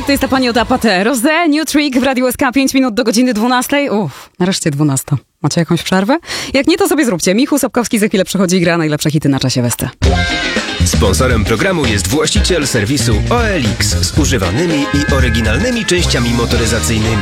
Tak, to jest ta pani od Apate. Rosé, New Trick w Radiu SK, 5 minut do godziny 12. Nareszcie 12. Macie jakąś przerwę? Jak nie, to sobie zróbcie. Michał Sobkowski za chwilę przychodzi i gra najlepsze hity na czasie Westy. Sponsorem programu jest właściciel serwisu OLX z używanymi i oryginalnymi częściami motoryzacyjnymi.